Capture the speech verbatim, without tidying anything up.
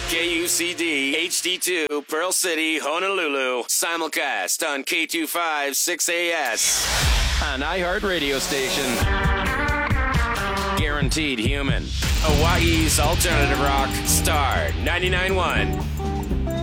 K U C D H D two, Pearl City, Honolulu. Simulcast on K two five six A S. An iHeart radio station. Guaranteed human. Hawaii's alternative rock, Star ninety-nine point one.